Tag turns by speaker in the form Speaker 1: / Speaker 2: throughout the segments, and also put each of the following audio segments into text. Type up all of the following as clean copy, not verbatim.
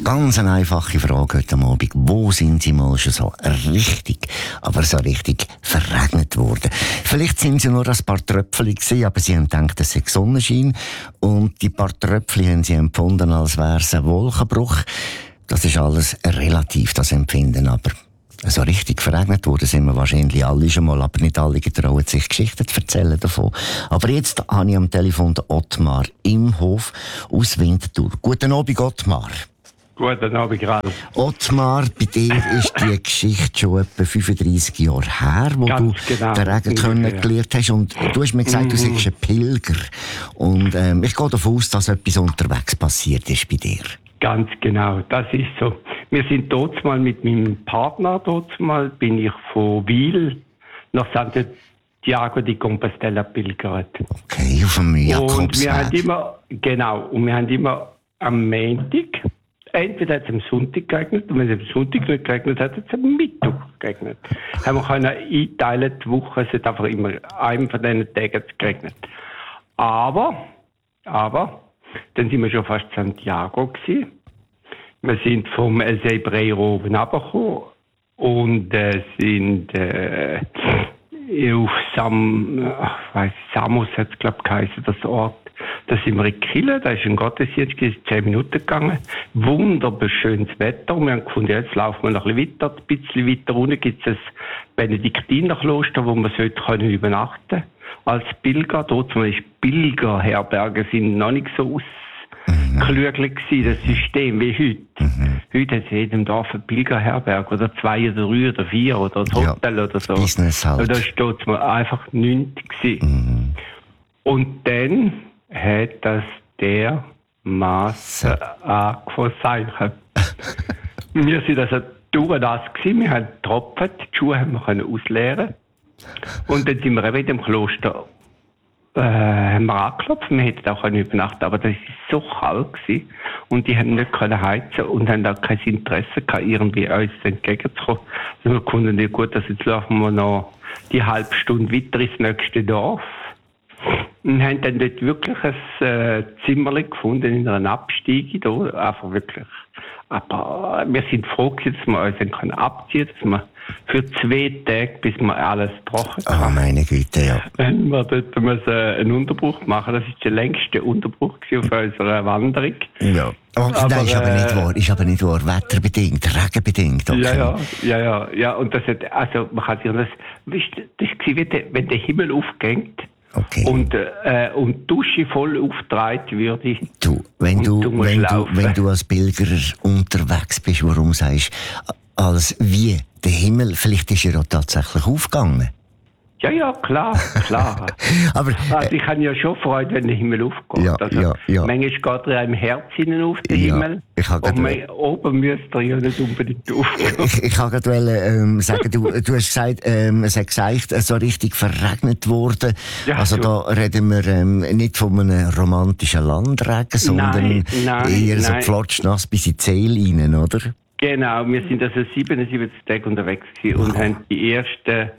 Speaker 1: Ganz eine einfache Frage heute Abend. Wo sind Sie mal schon so richtig verregnet worden? Vielleicht sind Sie nur ein paar Tröpfchen gewesen, aber Sie haben gedacht, es sei Sonnenschein. Und die paar Tröpfchen haben Sie empfunden, als wäre es ein Wolkenbruch. Das ist alles relativ, das Empfinden, aber so richtig verregnet worden sind wir wahrscheinlich alle schon mal, aber nicht alle getrauen sich Geschichten zu erzählen davon. Aber jetzt habe ich am Telefon den Ottmar im Hof aus Winterthur. Guten Abend, Ottmar.
Speaker 2: Guten Abend, gerade.
Speaker 1: Ottmar, bei dir ist die Geschichte schon etwa 35 Jahre her, wo du den Regen kennengelernt hast. Und du hast mir gesagt, du seist ein Pilger. Und ich gehe davon aus, dass etwas unterwegs passiert ist bei dir.
Speaker 2: Ganz genau, das ist so. Wir sind dort mal mit meinem Partner, bin ich von Wil nach Santiago de Compostela pilgert.
Speaker 1: Okay, auf dem Jakobsweg.
Speaker 2: Und wir haben immer am Montag, entweder hat es am Sonntag geregnet, und wenn es am Sonntag nicht geregnet hat, hat es am Mittwoch geregnet. Haben wir können einteilen, die Woche, es hat einfach immer einem von diesen Tagen geregnet. Aber, dann sind wir schon fast Santiago gewesen. Wir sind vom El Cebreiro oben runtergekommen und sind auf Samos hat es, glaube ich, geheißen, das Ort. Da sind wir in Kille, da ist ein Gottesdienst, 10 Minuten gegangen. Wunderschönes Wetter. Und wir haben gefunden, jetzt laufen wir noch ein bisschen weiter runter gibt es ein Benediktinerkloster, wo man sollte übernachten können. Als Pilger, dort war Pilgerherberge sind noch nicht so ausgeklügelt gewesen, das System wie heute. Heute hat es in jedem Dorf eine Pilgerherberge, oder 2 oder 3 oder 4 oder ein Hotel oder so.
Speaker 1: Business halt.
Speaker 2: Und da steht es einfach nichts gewesen. Und dann hat das dermassen angefangen. Wir sind also durchnass gewesen, wir haben getropft, die Schuhe haben wir ausleeren. Und dann sind wir eben in dem Kloster, haben wir angeklopft, wir hätten auch übernachten, aber das war so kalt gewesen, und die haben nicht heizen und haben auch kein Interesse gehabt, irgendwie uns entgegenzukommen. Also wir konnten nicht gut, dass jetzt laufen wir noch die halbe Stunde weiter ins nächste Dorf. Und haben dann dort wirklich ein Zimmerchen gefunden in einer Abstiege, da, einfach wirklich. Aber wir sind froh, dass wir uns abziehen können, dass wir für 2 Tage, bis wir alles trocken haben.
Speaker 1: Ah, meine Güte, ja.
Speaker 2: Dann wir dort einen Unterbruch machen. Das ist der längste Unterbruch auf unserer Wanderung.
Speaker 1: Ja. Nein, ist aber nicht wahr. Wetterbedingt, regenbedingt. Okay.
Speaker 2: Ja. Und das hat, also, man kann sich das war wie wenn der Himmel aufgeht.
Speaker 1: Okay.
Speaker 2: Und die Dusche voll aufgetragen würde.
Speaker 1: Wenn du als Pilger unterwegs bist, warum sagst du, als wie der Himmel, vielleicht ist er auch tatsächlich aufgegangen?
Speaker 2: Ja, klar.
Speaker 1: Aber,
Speaker 2: also ich habe ja schon Freude, wenn der Himmel aufgeht.
Speaker 1: Ja.
Speaker 2: Manchmal geht er im Herz hinein auf den Himmel. Und oben müsste er ja nicht unbedingt aufgehen.
Speaker 1: Ich wollte gerade sagen, du hast gesagt, es hat gesagt, so richtig verregnet worden. Ja, also da reden wir nicht von einem romantischen Landregen, sondern eher so flotschnass bis in die Seele rein, oder?
Speaker 2: Genau, wir sind also 77 Tage unterwegs gewesen und haben die ersten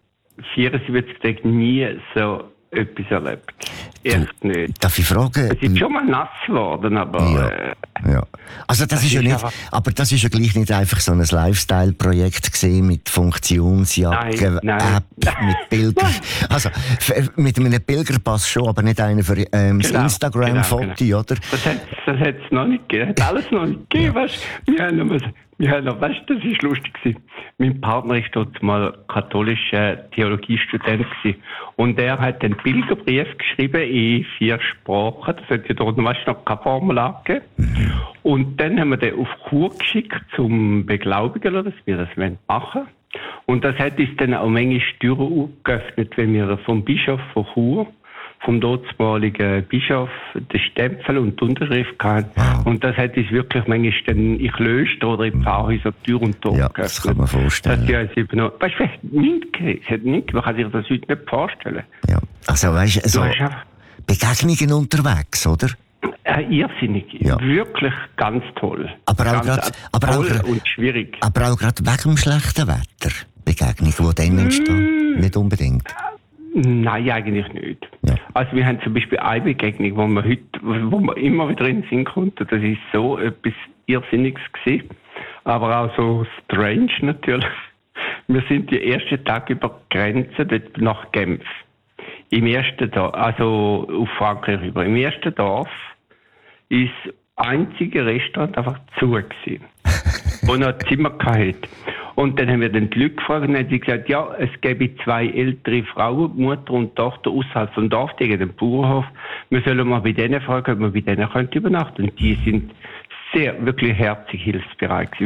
Speaker 2: 74 Tage nie so etwas erlebt. Echt nicht.
Speaker 1: Darf ich fragen?
Speaker 2: Es ist schon mal nass geworden, aber...
Speaker 1: Ja. Also das ist ja nicht... Aber das ist ja gleich nicht einfach so ein Lifestyle-Projekt gesehen mit Funktionsjacke, App, mit Pilger... Also mit einem Pilgerpass schon, aber nicht einer für das Instagram-Foto, oder?
Speaker 2: Das hat es noch nicht gegeben. Hat alles noch nicht gegeben, weißt du? Weißt du, das ist lustig gewesen. Mein Partner war dort mal katholischer Theologiestudent gewesen. Und er hat einen Pilgerbrief geschrieben in 4 Sprachen. Das hat ja dort, weißt du, noch keine Formular gegeben. Und dann haben wir den auf Chur geschickt zum Beglaubigen, dass wir das machen wollen. Und das hat uns dann auch manchmal Türen geöffnet, wenn wir vom Bischof von Chur, vom dortmaligen Bischof, den Stempel und die Unterschrift hatten. Und das hat uns wirklich manchmal dann in Klöster oder in Pfarrhäusern Tür und Tor geöffnet.
Speaker 1: Das kann man vorstellen.
Speaker 2: Weißt du, es hat nichts gegeben. Man kann sich das heute nicht vorstellen.
Speaker 1: Ja. Also weißt du, so Begegnungen unterwegs, oder?
Speaker 2: Irrsinnig. Ja. Wirklich ganz toll.
Speaker 1: Aber auch
Speaker 2: und schwierig.
Speaker 1: Aber auch gerade wegen dem schlechten Wetter. Begegnungen, die dann entstehen. Nicht unbedingt.
Speaker 2: Nein, eigentlich nicht.
Speaker 1: Ja.
Speaker 2: Also wir haben zum Beispiel eine Begegnung, wo wir immer wieder in den Sinn kommt. Das ist so etwas Irrsinniges gewesen, aber auch so strange natürlich. Wir sind die ersten Tag über die Grenze dort nach Genf. Im ersten Dorf, also auf Frankreich rüber. Im ersten Dorf ist das einzige Restaurant einfach zu gewesen, wo noch Zimmer hatte. Und dann haben wir den Leute gefragt und haben sie gesagt, ja, es gäbe 2 ältere Frauen, Mutter und Tochter, außerhalb vom Dorf, gegen den Bauernhof. Wir sollen mal bei denen fragen, ob wir bei denen übernachten können. Und die sind sehr, wirklich herzlich hilfsbereit gewesen.